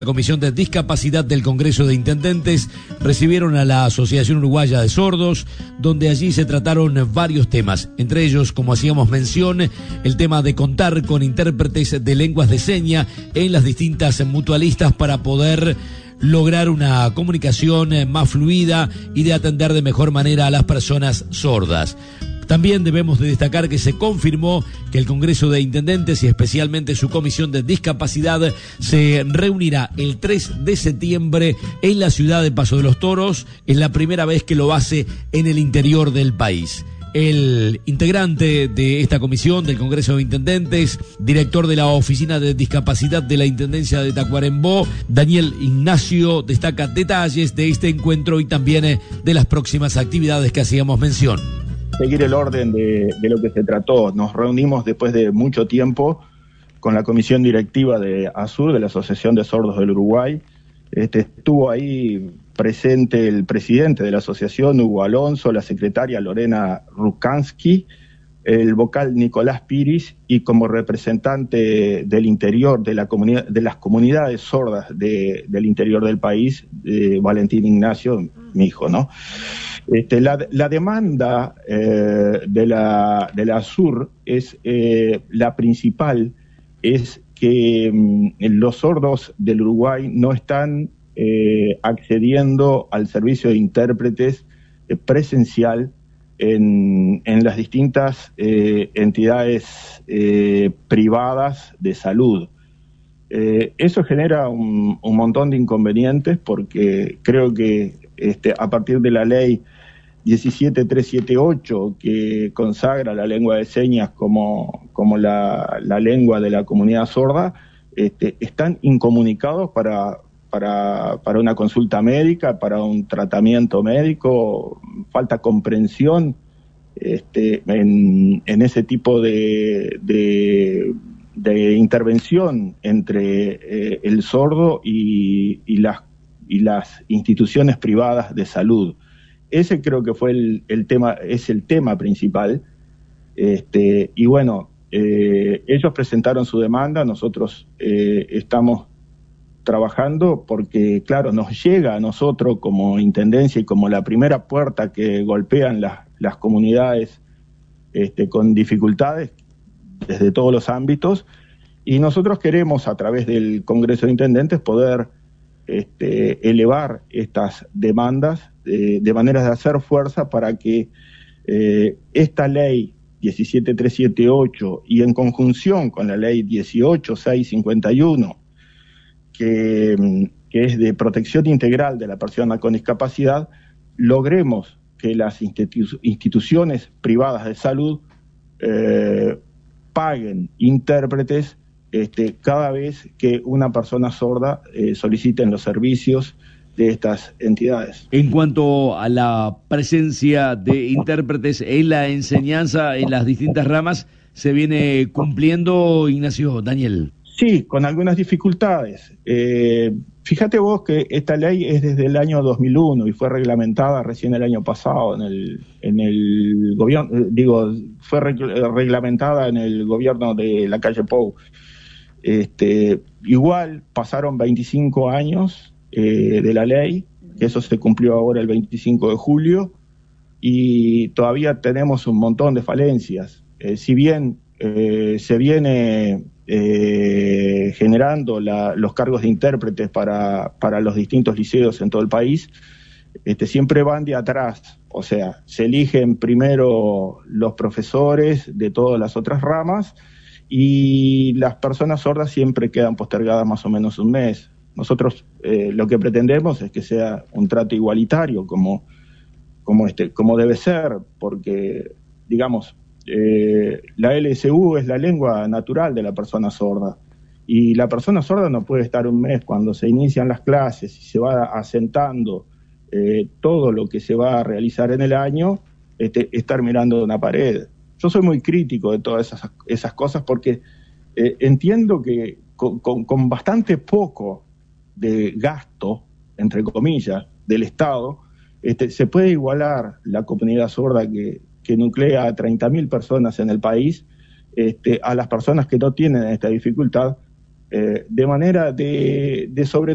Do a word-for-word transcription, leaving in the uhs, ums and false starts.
La Comisión de Discapacidad del Congreso de Intendentes recibieron a la Asociación Uruguaya de Sordos, donde allí se trataron varios temas, entre ellos, como hacíamos mención, el tema de contar con intérpretes de lenguas de seña en las distintas mutualistas para poder lograr una comunicación más fluida y de atender de mejor manera a las personas sordas. También debemos de destacar que se confirmó que el Congreso de Intendentes y especialmente su Comisión de Discapacidad se reunirá el tres de septiembre en la ciudad de Paso de los Toros. Es la primera vez que lo hace en el interior del país. El integrante de esta comisión del Congreso de Intendentes, director de la Oficina de Discapacidad de la Intendencia de Tacuarembó, Daniel Ignacio, destaca detalles de este encuentro y también de las próximas actividades que hacíamos mención. Seguir el orden de, de lo que se trató. Nos reunimos después de mucho tiempo con la comisión directiva de ASUR, de la Asociación de Sordos del Uruguay. Este, estuvo ahí presente el presidente de la asociación, Hugo Alonso, la secretaria Lorena Rukansky, el vocal Nicolás Piris y como representante del interior, de la comunidad, de las comunidades sordas de, del interior del país, eh, Valentín Ignacio, mi hijo, ¿no? Este, la, la demanda eh, de la de la ASUR es eh, la principal, es que mm, los sordos del Uruguay no están eh, accediendo al servicio de intérpretes eh, presencial en, en las distintas eh, entidades eh, privadas de salud. Eh, eso genera un, un montón de inconvenientes porque creo que este, a partir de la ley diecisiete mil trescientos setenta y ocho, que consagra la lengua de señas como, como la, la lengua de la comunidad sorda, este, están incomunicados para, para, para una consulta médica, para un tratamiento médico, falta comprensión este, en, en ese tipo de, de, de intervención entre eh, el sordo y, y, las, y las instituciones privadas de salud. Ese creo que fue el, el tema, es el tema principal. Este, y bueno, eh, ellos presentaron su demanda, nosotros eh, estamos trabajando porque, claro, nos llega a nosotros como intendencia y como la primera puerta que golpean las, las comunidades este, con dificultades desde todos los ámbitos, y nosotros queremos a través del Congreso de Intendentes poder Este, elevar estas demandas eh, de maneras de hacer fuerza para que eh, esta ley diecisiete mil trescientos setenta y ocho y en conjunción con la ley dieciocho mil seiscientos cincuenta y uno, que, que es de protección integral de la persona con discapacidad, logremos que las institu- instituciones privadas de salud eh, paguen intérpretes Este, cada vez que una persona sorda eh, solicite los servicios de estas entidades. En cuanto a la presencia de intérpretes en la enseñanza en las distintas ramas, ¿se viene cumpliendo, Ignacio? Daniel. Sí, con algunas dificultades. Eh, fíjate vos que esta ley es desde el año dos mil uno y fue reglamentada recién el año pasado en el, en el gobierno, eh, digo, fue reg- reglamentada en el gobierno de la calle Pou. Este, igual pasaron veinticinco años eh, de la ley, que eso se cumplió ahora el veinticinco de julio, y todavía tenemos un montón de falencias. Eh, si bien eh, se viene eh, generando la, los cargos de intérpretes para, para los distintos liceos en todo el país, este, siempre van de atrás, o sea, se eligen primero los profesores de todas las otras ramas, y las personas sordas siempre quedan postergadas más o menos un mes. Nosotros eh, lo que pretendemos es que sea un trato igualitario, como, como, este, como debe ser, porque, digamos, eh, la L S U es la lengua natural de la persona sorda, y la persona sorda no puede estar un mes cuando se inician las clases y se va asentando eh, todo lo que se va a realizar en el año, este, estar mirando una pared. Yo soy muy crítico de todas esas, esas cosas porque eh, entiendo que con, con, con bastante poco de gasto, entre comillas, del Estado, este, se puede igualar la comunidad sorda que, que nuclea a treinta mil personas en el país este, a las personas que no tienen esta dificultad, eh, de manera de, de sobre